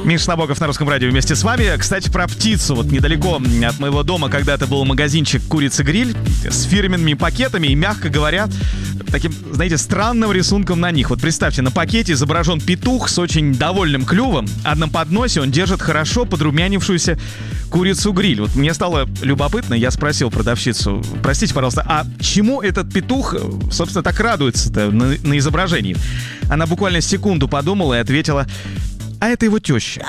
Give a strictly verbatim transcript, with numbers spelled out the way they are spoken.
Миша Набоков на Русском радио вместе с вами. Кстати, про птицу. Вот недалеко от моего дома когда-то был магазинчик «Курица-гриль» с фирменными пакетами и, мягко говоря, таким, знаете, странным рисунком на них. Вот представьте, на пакете изображен петух с очень довольным клювом, а на подносе он держит хорошо подрумянившуюся курицу-гриль. Вот мне стало любопытно, я спросил продавщицу: простите, пожалуйста, а чему этот петух, собственно, так радуется-то на, на изображении? Она буквально секунду подумала и ответила: а это его теща.